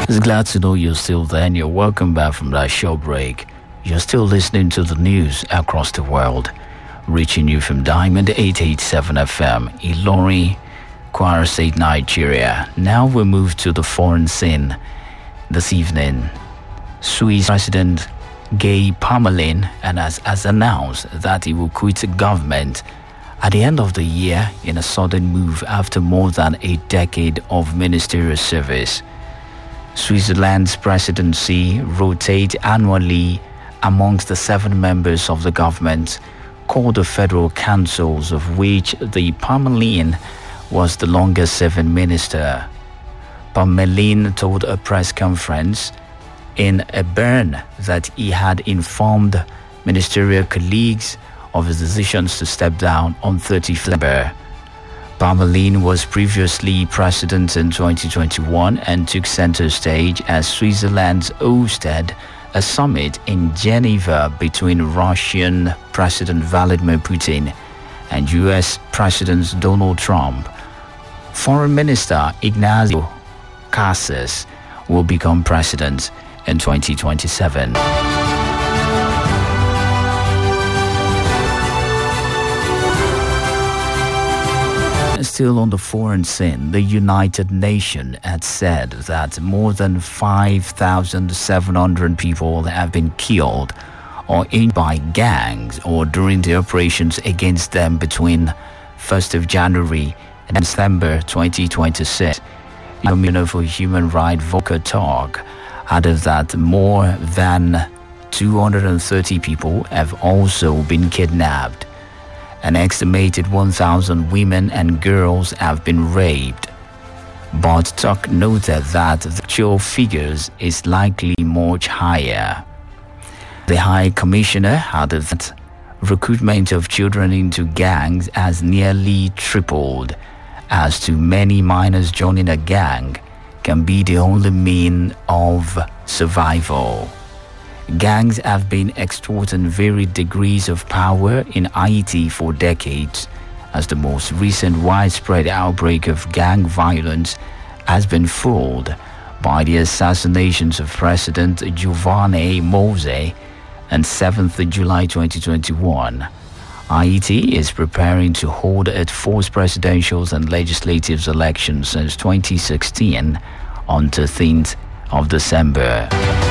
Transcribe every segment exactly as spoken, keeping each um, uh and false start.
It's glad to know you're still there and you're welcome back from that short break. You're still listening to the news across the world, reaching you from Diamond eight eighty-seven F M, Ilorin, Kwara State, Nigeria. Now we move to the foreign scene. This evening, Swiss President Guy Parmelin and has, has announced that he will quit the government at the end of the year in a sudden move after more than a decade of ministerial service. Switzerland's presidency rotates annually amongst the seven members of the government called the Federal Councils, of which the Parmelin was the longest-serving minister. Parmelin told a press conference in Bern that he had informed ministerial colleagues of his decisions to step down on thirtieth September. Parmelin was previously president in twenty twenty-one and took center stage as Switzerland hosted a summit in Geneva between Russian President Vladimir Putin and U S President Donald Trump. Foreign Minister Ignacio Casas will become president in twenty twenty-seven. Still on the foreign scene, the United Nations had said that more than five thousand seven hundred people have been killed or injured by gangs or during the operations against them between first of January and December twenty twenty-six. The Commissioner for Human Rights Volker Turk added that more than two hundred thirty people have also been kidnapped. An estimated one thousand women and girls have been raped. But Turk noted that the actual figures is likely much higher. The High Commissioner added that recruitment of children into gangs has nearly tripled, as too many minors joining a gang can be the only means of survival. Gangs have been extorting varied degrees of power in Haiti for decades, as the most recent widespread outbreak of gang violence has been fueled by the assassinations of President Giovanni Moise on seventh of July twenty twenty-one. Haiti is preparing to hold its first presidential and legislative elections since twenty sixteen on thirteenth of December.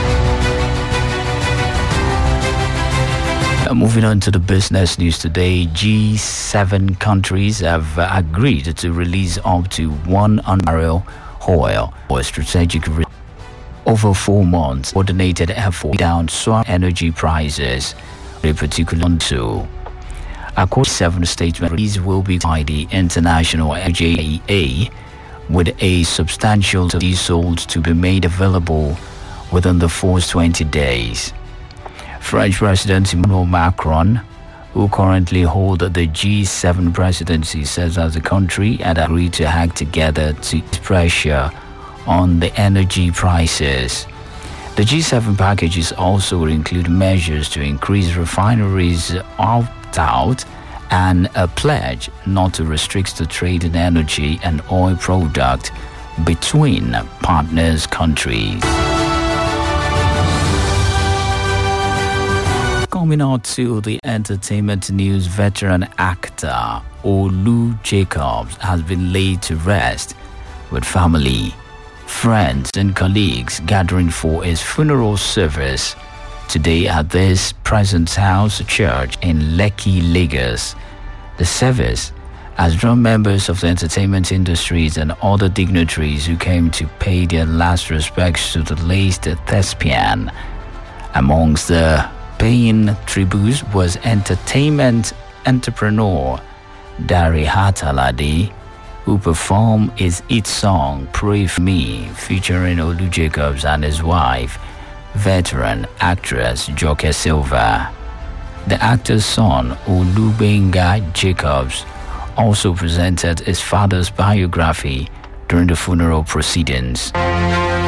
Moving on to the business news today, G seven countries have uh, agreed to release up to one hundred barrel oil for strategic re- over four months. Coordinated effort down swap energy prices, in particular to. According to seven statements, these will be by the International Energy Agency, with a substantial diesel to be made available within the first twenty days. French President Emmanuel Macron, who currently holds the G seven presidency, says that the country had agreed to act together to ease pressure on the energy prices. The G seven packages also include measures to increase refineries opt-out and a pledge not to restrict the trade in energy and oil products between partners countries. Coming out to the entertainment news, veteran actor Olu Jacobs has been laid to rest, with family, friends and colleagues gathering for his funeral service today at this Presence House Church in Lekki, Lagos. The service has drawn members of the entertainment industries and other dignitaries who came to pay their last respects to the late thespian. Amongst the paying tributes was entertainment entrepreneur Dari Hatalade, who performed his hit song Pray For Me, featuring Olu Jacobs and his wife, veteran actress Joke Silva. The actor's son, Olubenga Jacobs, also presented his father's biography during the funeral proceedings.